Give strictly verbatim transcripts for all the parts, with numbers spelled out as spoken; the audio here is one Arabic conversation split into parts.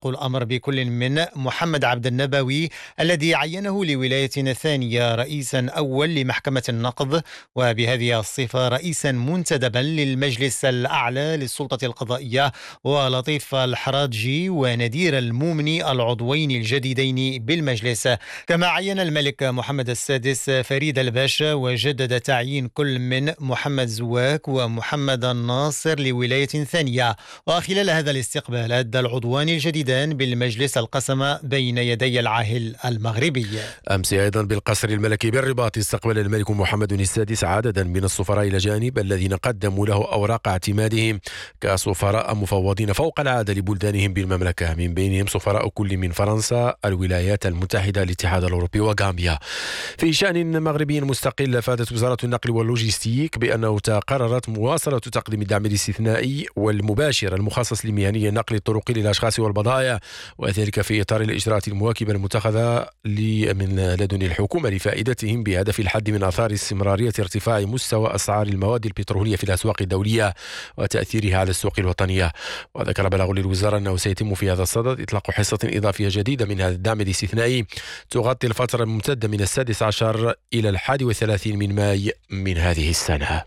الأمر بكل من محمد عبد النبوي الذي عينه لولاية ثانية رئيسا أول لمحكمة النقض، وبهذه الصفة رئيسا منتدبا للمجلس الأعلى للسلطة القضائية، ولطيف الحراجي وندير المومني العضوين الجديدين بالمجلس. كما عين الملك محمد السادس فريد الباشا وجدد تعيين كل من محمد زواك ومحمد الناصر لولاية ثانية. وخلال هذا الاستقبال أدى العضوان الجديدان بالمجلس القسم بين يدي العاهل المغربي. أمس أيضا بالقصر الملكي بالرباط استقبل الملك محمد السادس عددا من السفراء الأجانب الذين قدموا له أوراق اعتمادهم كسفراء مفوضين فوق العادة لبلدانهم بالمملكة، من بينهم سفراء كل من فرنسا، الولايات المتحدة، الاتحاد الأوروبي وغامبيا. في شأن مغربي مستقل، أفادت وزارة النقل واللوجستيك بأنه قررت مواصلة تقديم الدعم الاستثنائي والمباشر المخصص لمهني نقل الطرق للأشخاص والبضائع، وذلك في إطار الإجراءات المواكبة المتخذة من لدن الحكومة لفائدتهم بهدف الحد من آثار استمرارية ارتفاع مستوى أسعار المواد البترولية في الأسواق الدولية وتأثيرها على السوق الوطنية. وذكر بلاغ للوزارة أنه سيتم في هذا الصدد إطلاق حصة إضافية جديدة من هذا الدعم الاستثنائي تغطي الفترة الممتدة من السادس عشر إلى الحادي والثلاثين من ماي من هذه السنة.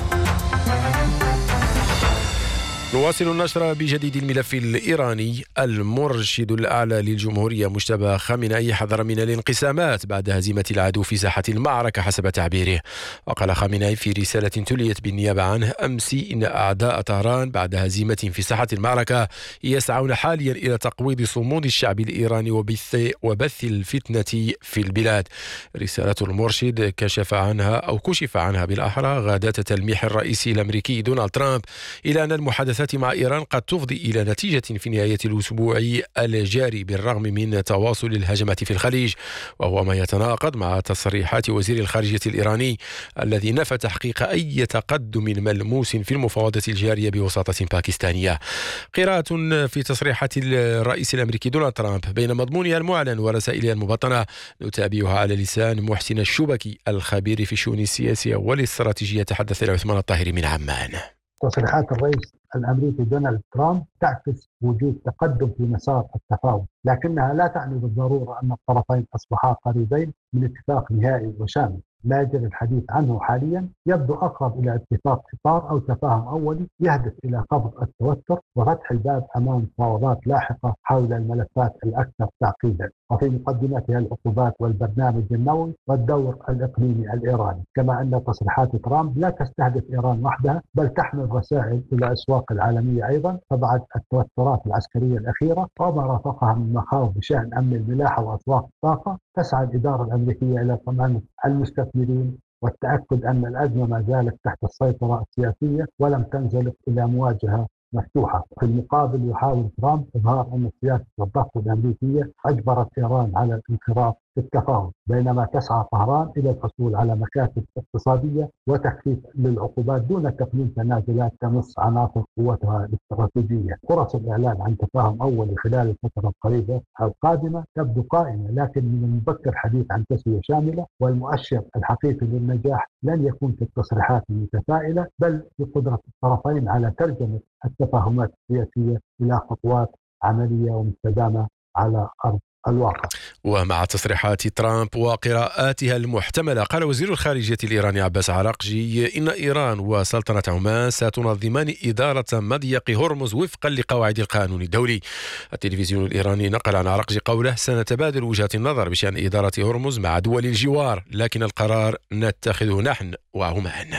نواصل النشر بجديد الملف الإيراني. المرشد الأعلى للجمهورية مجتبى خامنئي حذر من الانقسامات بعد هزيمة العدو في ساحة المعركة حسب تعبيره. وقال خامنئي في رسالة تليت بالنيابة عنه أمس إن أعداء طهران بعد هزيمة في ساحة المعركة يسعون حاليا إلى تقويض صمود الشعب الإيراني وبث, وبث الفتنة في البلاد. رسالة المرشد كشف عنها أو كشف عنها بالأحرى غادة تلميح الرئيس الأمريكي دونالد ترامب إلى أن المحادثات مع إيران قد تفضي إلى نتيجة في نهاية الأسبوع الجاري بالرغم من تواصل الهجمات في الخليج، وهو ما يتناقض مع تصريحات وزير الخارجية الإيراني الذي نفى تحقيق أي تقدم ملموس في المفاوضات الجارية بوساطة باكستانية. قراءة في تصريحات الرئيس الأمريكي دونالد ترامب بين مضمونها المعلن ورسائلها المبطنة نتابعها على لسان محسن الشبكي الخبير في الشؤون السياسية والاستراتيجية. تحدث عثمان الطاهري من عمان. تصريحات الرئيس الأمريكي دونالد ترامب تعكس وجود تقدم في مسار التفاوض، لكنها لا تعني بالضرورة أن الطرفين أصبحا قريبين من اتفاق نهائي وشامل. لا يجري الحديث عنه حاليا، يبدو أقرب إلى اتفاق إطار أو تفاهم أولي يهدف إلى خفض التوتر وفتح الباب أمام مفاوضات لاحقة حول الملفات الأكثر تعقيدا، وفي مقدمتها العقوبات والبرنامج النووي والدور الإقليمي الإيراني. كما أن تصريحات ترامب لا تستهدف إيران وحدها، بل تحمل رسائل إلى الأسواق العالمية أيضا. فبعد التوترات العسكرية الأخيرة وما رافقها من مخاوف بشأن أمن الملاحة وأسواق الطاقة، تسعى الإدارة الأمريكية إلى طمأنة المستثمرين والتأكد أن الأزمة ما زالت تحت السيطرة السياسية ولم تنزلق إلى مواجهة مفتوحة. في المقابل يحاول ترامب إظهار أن سياسة الضغط الأمريكية أجبرت إيران على الانخراط في التفاوض، بينما تسعى طهران إلى الحصول على مكاسب اقتصادية وتخفيف للعقوبات دون تقديم تنازلات تمس عناصر قوتها الاستراتيجية. فرص الإعلان عن تفاهم أولي خلال الفترة القريبة القادمة تبدو قائمة، لكن من المبكر الحديث عن تسوية شاملة، والمؤشر الحقيقي للنجاح لن يكون في التصريحات المتفائلة بل في قدرة الطرفين على ترجمة التفاهمات السياسية إلى خطوات عملية ومستدامة على أرض الواقع. ومع تصريحات ترامب وقراءاتها المحتملة، قال وزير الخارجية الإيراني عباس عراقجي إن إيران وسلطنة عمان ستنظمان إدارة مضيق هرمز وفقا لقواعد القانون الدولي. التلفزيون الإيراني نقل عن عراقجي قوله: سنتبادل وجهات النظر بشأن إدارة هرمز مع دول الجوار، لكن القرار نتخذه نحن وعمان.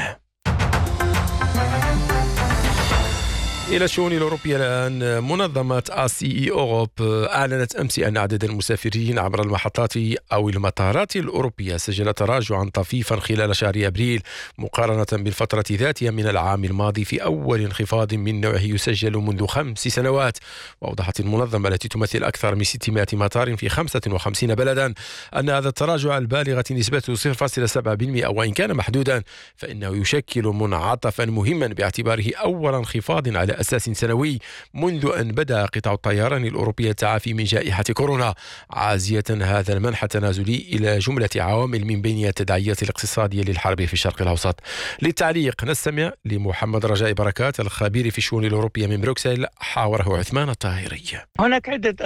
إلى الشؤون الأوروبية الآن. منظمة آسي أوروب أعلنت أمس أن عدد المسافرين عبر المحطات أو المطارات الأوروبية سجل تراجعا طفيفا خلال شهر أبريل مقارنة بالفترة ذاتها من العام الماضي، في أول انخفاض من نوعه يسجل منذ خمس سنوات. وأوضحت المنظمة التي تمثل أكثر من ستمائة مطار في خمسة وخمسين بلدا أن هذا التراجع البالغة نسبته صفر فاصلة سبعة بالمئة، وإن كان محدودا فإنه يشكل منعطفا مهما باعتباره أول انخفاض على أساس سنوي منذ أن بدأ قطاع الطيران الأوروبي التعافي من جائحة كورونا، عازية هذا المنح التنازلي إلى جملة عوامل من بينها التداعيات الاقتصادية للحرب في الشرق الأوسط. للتعليق نستمع لمحمد رجاء بركات الخبير في الشؤون الأوروبية من بروكسل، حاوره عثمان الطاهري. هناك عدة